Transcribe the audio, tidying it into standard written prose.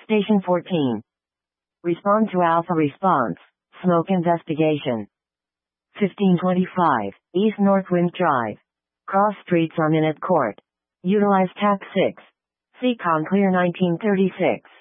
Station 14. Respond to Alpha response. Smoke investigation. 1525, East Northwind Drive. Cross streets on Minute Court. Utilize TAC 6. Seacon Clear 1936.